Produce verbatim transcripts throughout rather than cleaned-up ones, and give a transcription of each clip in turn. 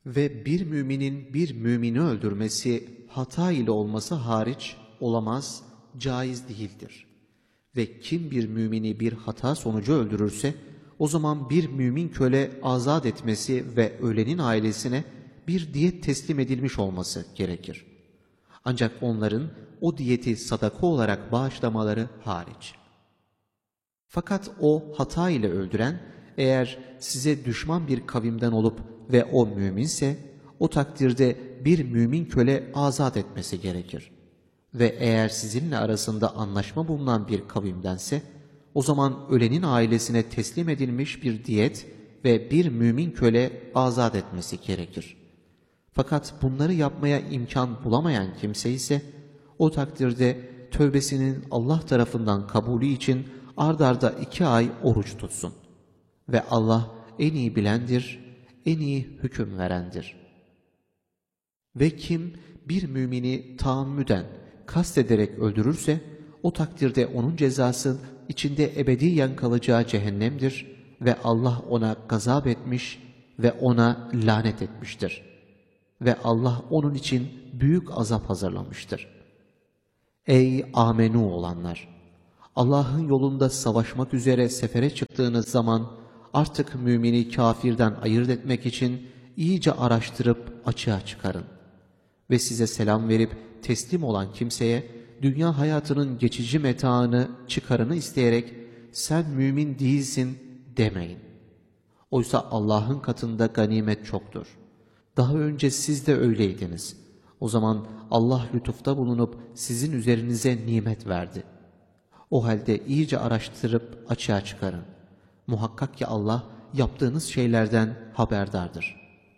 Ve bir müminin bir mümini öldürmesi hata ile olması hariç olamaz, caiz değildir. Ve kim bir mümini bir hata sonucu öldürürse, o zaman bir mümin köle azat etmesi ve ölenin ailesine bir diyet teslim edilmiş olması gerekir. Ancak onların o diyeti sadaka olarak bağışlamaları hariç. Fakat o hata ile öldüren, eğer size düşman bir kavimden olup ve o müminse, o takdirde bir mümin köle azat etmesi gerekir. Ve eğer sizinle arasında anlaşma bulunan bir kavimdense, o zaman ölenin ailesine teslim edilmiş bir diyet ve bir mümin köle azat etmesi gerekir. Fakat bunları yapmaya imkan bulamayan kimse ise, o takdirde tövbesinin Allah tarafından kabulü için ard arda iki ay oruç tutsun. Ve Allah en iyi bilendir, en iyi hüküm verendir. Ve kim bir mümini taammüden, kastederek öldürürse, o takdirde onun cezası içinde ebediyen kalacağı cehennemdir ve Allah ona gazap etmiş ve ona lanet etmiştir. Ve Allah onun için büyük azap hazırlamıştır. Ey amenu olanlar! Allah'ın yolunda savaşmak üzere sefere çıktığınız zaman artık mümini kafirden ayırt etmek için iyice araştırıp açığa çıkarın. Ve size selam verip teslim olan kimseye dünya hayatının geçici metaını, çıkarını isteyerek sen mümin değilsin demeyin. Oysa Allah'ın katında ganimet çoktur. Daha önce siz de öyleydiniz. O zaman Allah lütufta bulunup sizin üzerinize nimet verdi. O halde iyice araştırıp açığa çıkarın. Muhakkak ki Allah yaptığınız şeylerden haberdardır.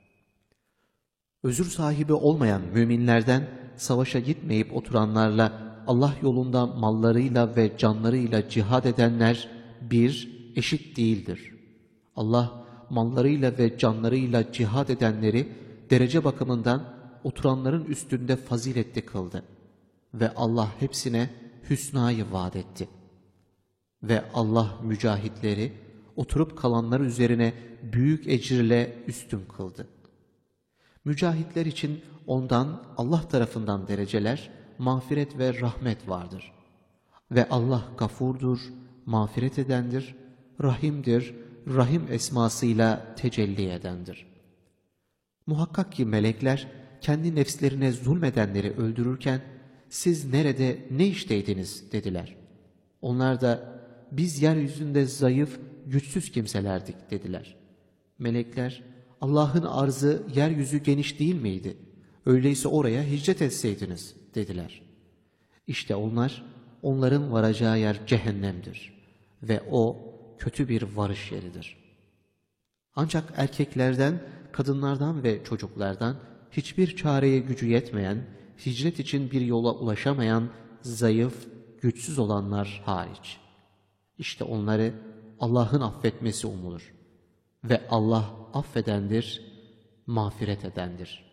Özür sahibi olmayan müminlerden savaşa gitmeyip oturanlarla Allah yolunda mallarıyla ve canlarıyla cihad edenler bir, eşit değildir. Allah mallarıyla ve canlarıyla cihad edenleri derece bakımından oturanların üstünde faziletli kıldı. Ve Allah hepsine hüsnayı vaat etti. Ve Allah mücahitleri oturup kalanlar üzerine büyük ecirle üstün kıldı. Mücahitler için ondan Allah tarafından dereceler, mağfiret ve rahmet vardır. Ve Allah gafurdur, mağfiret edendir, rahimdir, rahim esmasıyla tecelli edendir. Muhakkak ki melekler kendi nefslerine zulmedenleri öldürürken, siz nerede, ne işteydiniz dediler. Onlar da biz yeryüzünde zayıf, güçsüz kimselerdik dediler. Melekler, Allah'ın arzı yeryüzü geniş değil miydi? Öyleyse oraya hicret etseydiniz dediler. İşte onlar, onların varacağı yer cehennemdir ve o kötü bir varış yeridir. Ancak erkeklerden, kadınlardan ve çocuklardan hiçbir çareye gücü yetmeyen, hicret için bir yola ulaşamayan, zayıf, güçsüz olanlar hariç. İşte onları Allah'ın affetmesi umulur. Ve Allah affedendir, mağfiret edendir.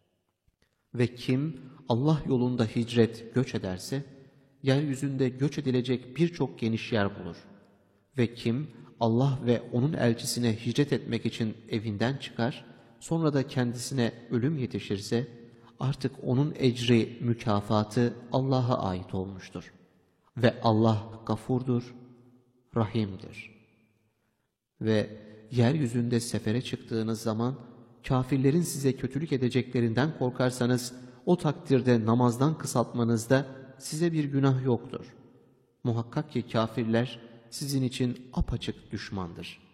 Ve kim Allah yolunda hicret, göç ederse, yeryüzünde göç edilecek birçok geniş yer bulur. Ve kim Allah ve onun elçisine hicret etmek için evinden çıkar, sonra da kendisine ölüm yetişirse, artık onun ecri, mükafatı Allah'a ait olmuştur. Ve Allah gafurdur, rahimdir. Ve yeryüzünde sefere çıktığınız zaman, kafirlerin size kötülük edeceklerinden korkarsanız, o takdirde namazdan kısaltmanızda size bir günah yoktur. Muhakkak ki kafirler sizin için apaçık düşmandır.